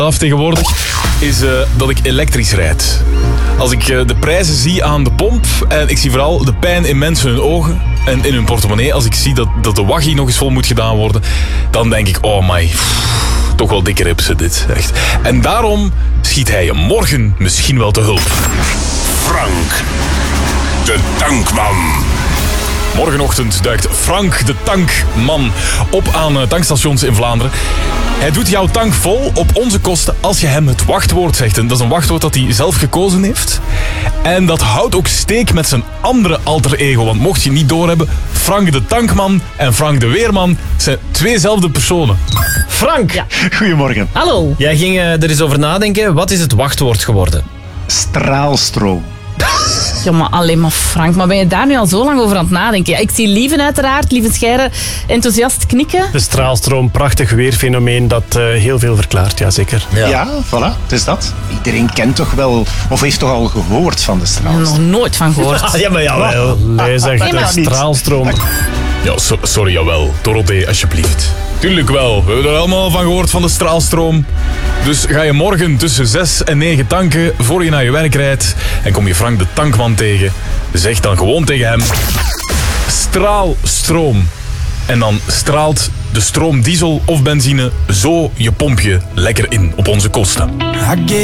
af tegenwoordig is dat ik elektrisch rijd. Als ik de prijzen zie aan de pomp en ik zie vooral de pijn in mensen hun ogen en in hun portemonnee, als ik zie dat de waggie nog eens vol moet gedaan worden, dan denk ik, oh my, toch wel dikke ripsen dit, echt. En daarom schiet hij je morgen misschien wel te hulp. Frank, de tankman. Morgenochtend duikt Frank de tankman op aan tankstations in Vlaanderen. Hij doet jouw tank vol op onze kosten als je hem het wachtwoord zegt. En dat is een wachtwoord dat hij zelf gekozen heeft. En dat houdt ook steek met zijn andere alter ego. Want mocht je het niet doorhebben, Frank de tankman en Frank de weerman zijn tweezelfde personen. Frank, Ja. Goedemorgen. Hallo. jij ging er eens over nadenken. Wat is het wachtwoord geworden? Straalstroom. Ja, maar alleen maar Frank. Maar ben je daar nu al zo lang over aan het nadenken? Ja, ik zie Lieven uiteraard, Lieven Scheire, enthousiast knikken. De straalstroom, prachtig weerfenomeen dat heel veel verklaart, ja zeker. Ja, voilà, het is dat. Iedereen kent toch wel, of heeft toch al gehoord van de Ik heb er straalstroom? nog nooit van gehoord. Ja, maar jawel. Hij zegt Nee, maar de niet. straalstroom. Ja, sorry, jawel. Dorothee, alsjeblieft. Tuurlijk wel. We hebben er allemaal van gehoord van de straalstroom. Dus ga je morgen tussen 6 en 9 tanken voor je naar je werk rijdt en kom je Frank de tankman tegen. Zeg dan gewoon tegen hem: straalstroom. En dan straalt de stroom diesel of benzine zo je pompje lekker in op onze kosten.